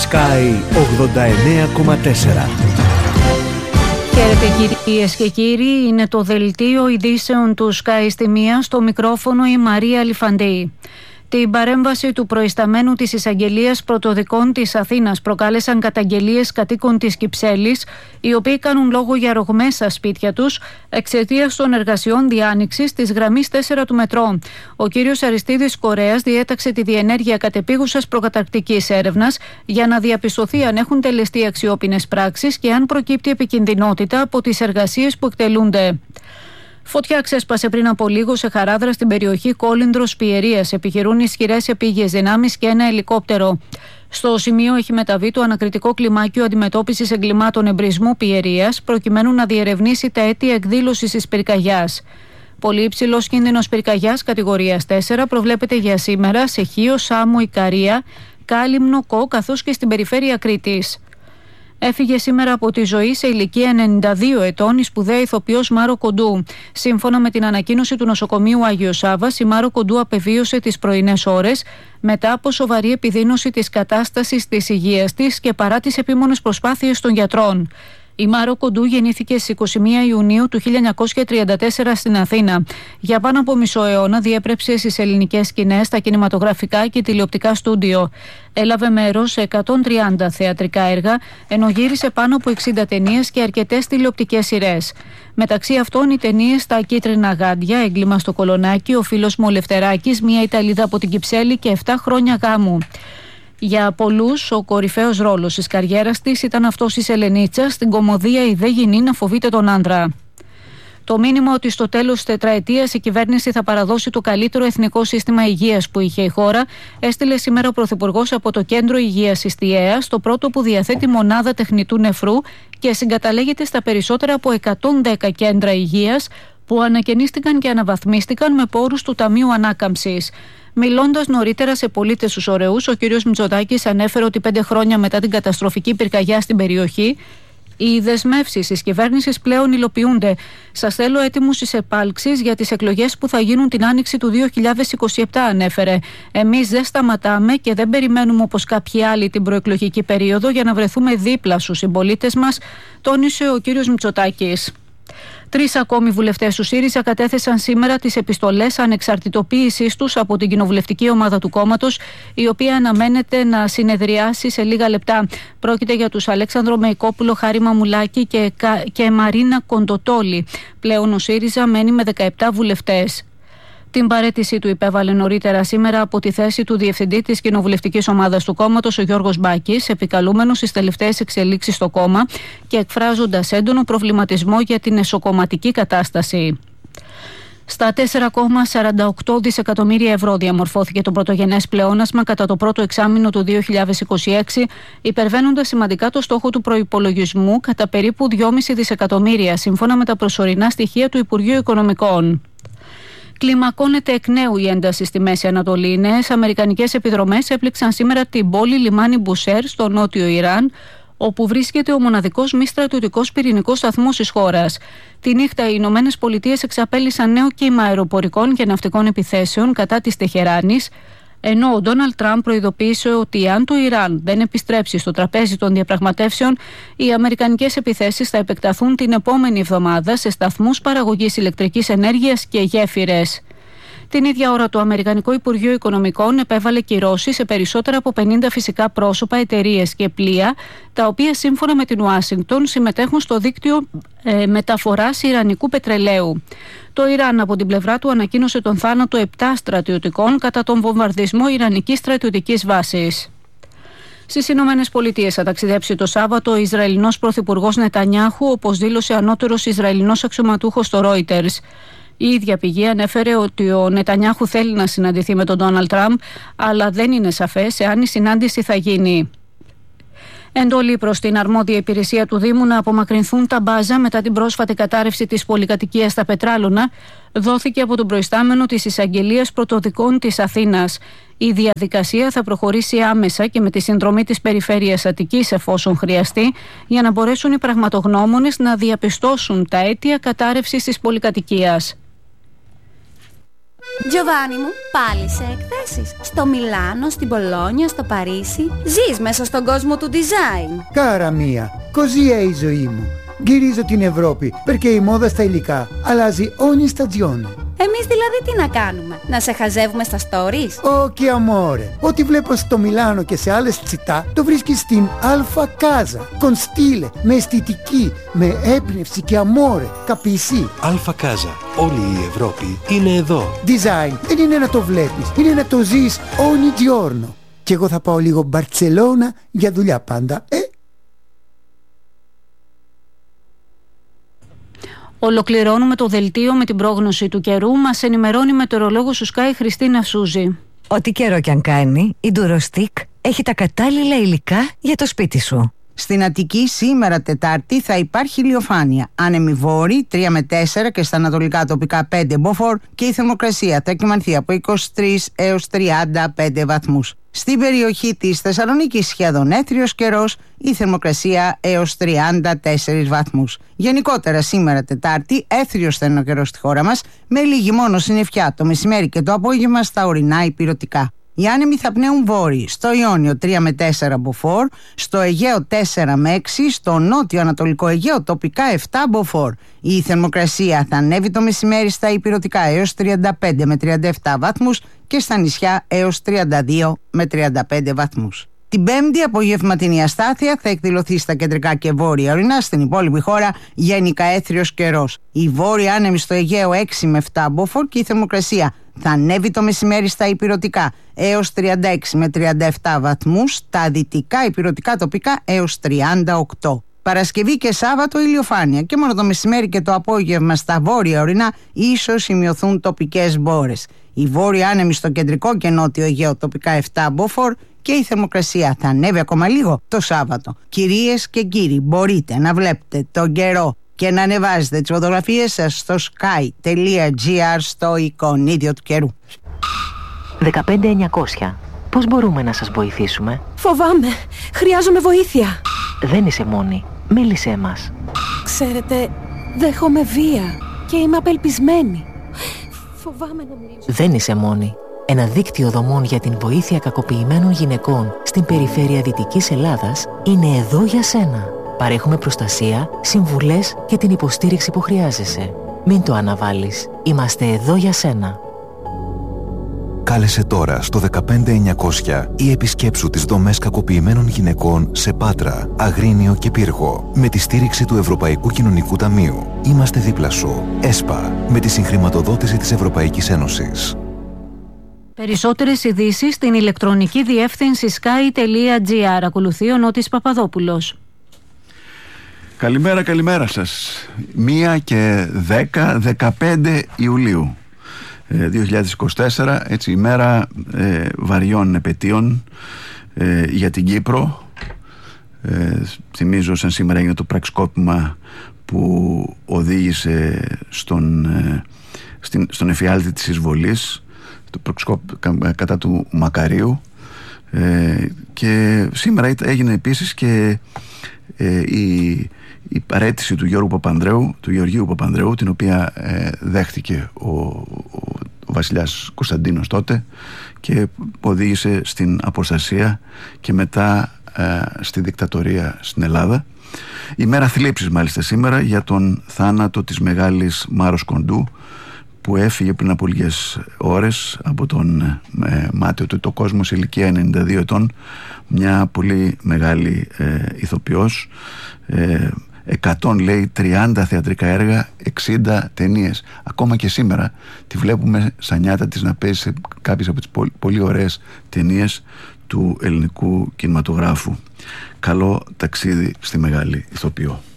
Sky 89,4. Χαίρετε κυρίες και κύριοι, είναι το δελτίο ειδήσεων του Sky στη μία, στο μικρόφωνο η Μαρία Λιφαντή. Την παρέμβαση του προϊσταμένου της Εισαγγελίας Πρωτοδικών της Αθήνας προκάλεσαν καταγγελίες κατοίκων της Κυψέλης, οι οποίοι κάνουν λόγο για ρογμές στα σπίτια τους εξαιτίας των εργασιών διάνοιξης της γραμμής 4 του μετρό. Ο κύριος Αριστίδης Κορέας διέταξε τη διενέργεια κατεπίγουσας προκαταρκτικής έρευνας για να διαπιστωθεί αν έχουν τελεστεί αξιόπινες πράξεις και αν προκύπτει επικινδυνότητα από τις εργασίες που εκτελούνται. Φωτιά ξέσπασε πριν από λίγο σε Χαράδρα στην περιοχή Κόλυνδρος Πιερίας. Επιχειρούν ισχυρές επίγειες δυνάμεις και ένα ελικόπτερο. Στο σημείο έχει μεταβεί το ανακριτικό κλιμάκιο αντιμετώπισης εγκλημάτων εμπρισμού Πιερίας, προκειμένου να διερευνήσει τα αίτια εκδήλωσης της πυρκαγιάς. Πολύ υψηλός κίνδυνος πυρκαγιάς κατηγορίας 4 προβλέπεται για σήμερα σε Χίο, Σάμο, Ικαρία, Κάλυμνο, Κο, καθώς και στην περιφέρεια Κρήτης. Έφυγε σήμερα από τη ζωή σε ηλικία 92 ετών η σπουδαία ηθοποιός Μάρο Κοντού. Σύμφωνα με την ανακοίνωση του νοσοκομείου Άγιος Σάββας, η Μάρο Κοντού απεβίωσε τις πρωινές ώρες μετά από σοβαρή επιδείνωση της κατάστασης της υγείας της και παρά τις επίμονες προσπάθειες των γιατρών. Η Μάρο Κοντού γεννήθηκε στις 21 Ιουνίου του 1934 στην Αθήνα. Για πάνω από μισό αιώνα διέπρεψε στις ελληνικές σκηνές, στα κινηματογραφικά και τηλεοπτικά στούντιο. Έλαβε μέρος σε 130 θεατρικά έργα, ενώ γύρισε πάνω από 60 ταινίες και αρκετές τηλεοπτικές σειρές. Μεταξύ αυτών οι ταινίες «Τα κίτρινα γάντια», «Έγκλημα στο Κολονάκι», «Ο φίλος μου ο Λευτεράκης», «Μια Ιταλίδα από την Κυψέλη» και «7 χρόνια γάμου». Για πολλούς, ο κορυφαίος ρόλος της καριέρας της ήταν αυτός της Ελενίτσας στην κωμωδία «Η δε γυνή να φοβείται τον άντρα». Το μήνυμα ότι στο τέλος της τετραετίας η κυβέρνηση θα παραδώσει το καλύτερο εθνικό σύστημα υγείας που είχε η χώρα, έστειλε σήμερα ο Πρωθυπουργός από το Κέντρο Υγείας Ιστιαίας, το πρώτο που διαθέτει μονάδα τεχνητού νεφρού και συγκαταλέγεται στα περισσότερα από 110 κέντρα υγείας που ανακαινίστηκαν και αναβαθμίστηκαν με πόρους του Ταμείου Ανάκαμψης. Μιλώντας νωρίτερα σε πολίτες τους ωραίους, ο κ. Μητσοτάκης ανέφερε ότι 5 χρόνια μετά την καταστροφική πυρκαγιά στην περιοχή, οι δεσμεύσεις της κυβέρνησης πλέον υλοποιούνται. Σας θέλω έτοιμους στις επάλξεις για τις εκλογές που θα γίνουν την άνοιξη του 2027, ανέφερε. Εμείς δεν σταματάμε και δεν περιμένουμε όπως κάποιοι άλλοι την προεκλογική περίοδο για να βρεθούμε δίπλα στους συμπολίτες μας, τόνισε ο κ. Μητσοτάκης. 3 ακόμη βουλευτές του ΣΥΡΙΖΑ κατέθεσαν σήμερα τις επιστολές ανεξαρτητοποίησής τους από την κοινοβουλευτική ομάδα του κόμματος, η οποία αναμένεται να συνεδριάσει σε λίγα λεπτά. Πρόκειται για τους Αλέξανδρο Μεϊκόπουλο, Χάρη Μαμουλάκη και Μαρίνα Κοντοτόλη. Πλέον ο ΣΥΡΙΖΑ μένει με 17 βουλευτές. Την παραίτησή του υπέβαλε νωρίτερα σήμερα από τη θέση του διευθυντή της κοινοβουλευτικής ομάδας του κόμματος, ο Γιώργος Μπάκης, επικαλούμενος στις τελευταίες εξελίξεις στο κόμμα και εκφράζοντας έντονο προβληματισμό για την εσωκομματική κατάσταση. Στα 4,48 δισεκατομμύρια ευρώ διαμορφώθηκε το πρωτογενές πλεόνασμα κατά το πρώτο εξάμηνο του 2026, υπερβαίνοντας σημαντικά το στόχο του προϋπολογισμού κατά περίπου 2,5 δισεκατομμύρια, σύμφωνα με τα προσωρινά στοιχεία του Υπουργείου Οικονομικών. Κλιμακώνεται εκ νέου η ένταση στη Μέση Ανατολή. Νέες αμερικανικές επιδρομές έπληξαν σήμερα την πόλη λιμάνι Μπουσέρ στο νότιο Ιράν, όπου βρίσκεται ο μοναδικός μη στρατιωτικός πυρηνικός σταθμός της χώρας. Τη νύχτα οι Ηνωμένες Πολιτείες εξαπέλυσαν νέο κύμα αεροπορικών και ναυτικών επιθέσεων κατά της Τεχεράνης, ενώ ο Ντόναλντ Τραμπ προειδοποίησε ότι αν το Ιράν δεν επιστρέψει στο τραπέζι των διαπραγματεύσεων, οι αμερικανικές επιθέσεις θα επεκταθούν την επόμενη εβδομάδα σε σταθμούς παραγωγής ηλεκτρικής ενέργειας και γέφυρες. Την ίδια ώρα το Αμερικανικό Υπουργείο Οικονομικών επέβαλε κυρώσεις σε περισσότερα από 50 φυσικά πρόσωπα, εταιρείες και πλοία, τα οποία σύμφωνα με την Ουάσιγκτον συμμετέχουν στο δίκτυο μεταφοράς ιρανικού πετρελαίου. Το Ιράν από την πλευρά του ανακοίνωσε τον θάνατο 7 στρατιωτικών κατά τον βομβαρδισμό ιρανικής στρατιωτικής βάσης. Στις Ηνωμένες Πολιτείες θα ταξιδέψει το Σάββατο ο Ισραηλινός Πρωθυπουργός Νετανιάχου, όπως δήλωσε ανώτερος Ισραηλινός αξιωματούχος στο Reuters. Η ίδια πηγή ανέφερε ότι ο Νετανιάχου θέλει να συναντηθεί με τον Ντόναλντ Τραμπ, αλλά δεν είναι σαφές εάν η συνάντηση θα γίνει. Εντολή προς την αρμόδια υπηρεσία του Δήμου να απομακρυνθούν τα μπάζα μετά την πρόσφατη κατάρρευση της πολυκατοικίας στα Πετράλωνα δόθηκε από τον προϊστάμενο της Εισαγγελίας Πρωτοδικών της Αθήνας. Η διαδικασία θα προχωρήσει άμεσα και με τη συνδρομή της Περιφέρειας Αττικής εφόσον χρειαστεί, για να μπορέσουν οι πραγματογνώμονες να διαπιστώσουν τα αίτια κατάρρευσης της πολυκατοικίας. Giovanni μου, πάλι σε εκθέσεις. Στο Μιλάνο, στην Πολόνια, στο Παρίσι. Ζεις μέσα στον κόσμο του design. Cara mia, così è η ζωή μου. Γυρίζω την Ευρώπη, perché η μόδα στα υλικά αλλάζει ogni stagione. Εμείς δηλαδή τι να κάνουμε, να σε χαζεύουμε στα stories? Όχι amore, ό,τι βλέπω στο Μιλάνο και σε άλλες τσιτά το βρίσκεις στην Alfa Casa. Con stile, με αισθητική, με έμπνευση και amore, capisci? Alfa Casa. Όλη η Ευρώπη είναι εδώ. Design δεν είναι να το βλέπεις, είναι να το ζεις ogni giorno. Και εγώ θα πάω λίγο Μπαρτσελώνα για δουλειά πάντα, Ολοκληρώνουμε το δελτίο με την πρόγνωση του καιρού. Μας ενημερώνει η μετεωρολόγος του Sky Χριστίνα Σούζη. Ό,τι καιρό κι αν κάνει, η Durostick έχει τα κατάλληλα υλικά για το σπίτι σου. Στην Αττική σήμερα Τετάρτη θα υπάρχει ηλιοφάνεια. Άνεμοι βόρειοι 3 με 4 και στα ανατολικά τοπικά 5 μποφόρ και η θερμοκρασία θα κυμανθεί από 23 έως 35 βαθμούς. Στην περιοχή της Θεσσαλονίκης σχεδόν έθριος καιρός, η θερμοκρασία έως 34 βαθμούς. Γενικότερα σήμερα Τετάρτη έθριος θα είναι ο καιρός στη χώρα μας, με λίγη μόνο συννεφιά το μεσημέρι και το απόγευμα στα ορεινά υπηρετικά. Οι άνεμοι θα πνέουν βόρειοι, στο Ιόνιο 3 με 4 μποφόρ, στο Αιγαίο 4 με 6, στο νότιο ανατολικό Αιγαίο τοπικά 7 μποφόρ. Η θερμοκρασία θα ανέβει το μεσημέρι στα υπηρετικά έως 35 με 37 βαθμούς και στα νησιά έως 32 με 35 βαθμούς. Την Πέμπτη απογευματινή αστάθεια θα εκδηλωθεί στα κεντρικά και βόρεια ορεινά, στην υπόλοιπη χώρα γενικά έθριος καιρός. Η βόρεια άνεμη στο Αιγαίο 6 με 7 μποφόρ και η θερμοκρασία θα ανέβει το μεσημέρι στα υπηρετικά έως 36 με 37 βαθμούς, στα δυτικά υπηρετικά τοπικά έως 38. Παρασκευή και Σάββατο ηλιοφάνεια και μόνο το μεσημέρι και το απόγευμα στα βόρεια ορεινά ίσως σημειωθούν τοπικές μπόρες. Η βόρεια άνεμη στο κεντρικό και νότιο Αιγαίο τοπικά 7 μποφόρ και η θερμοκρασία θα ανέβει ακόμα λίγο το Σάββατο. Κυρίες και κύριοι, μπορείτε να βλέπετε τον καιρό και να ανεβάζετε τις φωτογραφίες σας στο sky.gr στο εικονίδιο του καιρού. 15900. Πώς μπορούμε να σας βοηθήσουμε? Φοβάμαι. Χρειάζομαι βοήθεια. Δεν είσαι μόνη. Μίλησέ μας. Ξέρετε, δέχομαι βία και είμαι απελπισμένη. Φοβάμαι να μιλήσω. Δεν είσαι μόνη. Ένα δίκτυο δομών για την βοήθεια κακοποιημένων γυναικών στην περιφέρεια Δυτικής Ελλάδας είναι εδώ για σένα. Παρέχουμε προστασία, συμβουλές και την υποστήριξη που χρειάζεσαι. Μην το αναβάλεις. Είμαστε εδώ για σένα. Κάλεσε τώρα στο 15900 ή επισκέψου τις δομές κακοποιημένων γυναικών σε Πάτρα, Αγρίνιο και Πύργο με τη στήριξη του Ευρωπαϊκού Κοινωνικού Ταμείου. Είμαστε δίπλα σου. ΕΣΠΑ, με τη συγχρηματοδότηση της Ευρωπαϊκής Ένωσης. Περισσότερες ειδήσεις στην ηλεκτρονική διεύθυνση sky.gr. Ακολουθεί ο Νότης Παπαδόπουλος. Καλημέρα σας. 1 και 15 Ιουλίου 2024, έτσι, ημέρα βαριών επετείων για την Κύπρο. Θυμίζω σαν σήμερα έγινε το πραξικόπημα που οδήγησε στον εφιάλτη της εισβολής, το πραξικόπημα κατά του Μακαρίου, και σήμερα έγινε επίσης και η παραίτηση του Γεωργίου Παπανδρέου, την οποία δέχτηκε ο βασιλιάς Κωνσταντίνος τότε και οδήγησε στην αποστασία και μετά στη δικτατορία στην Ελλάδα. Η μέρα θλίψης μάλιστα σήμερα για τον θάνατο της μεγάλης Μάρος Κοντού, που έφυγε πριν από λίγες ώρες από τον μάτιο του το κόσμο σε ηλικία 92 ετών, μια πολύ μεγάλη ηθοποιός, 30 θεατρικά έργα, 60 ταινίες. Ακόμα και σήμερα τη βλέπουμε σαν νιάτα της να παίζει σε κάποιες από τις πολύ ωραίες ταινίες του ελληνικού κινηματογράφου. Καλό ταξίδι στη μεγάλη ηθοποιό.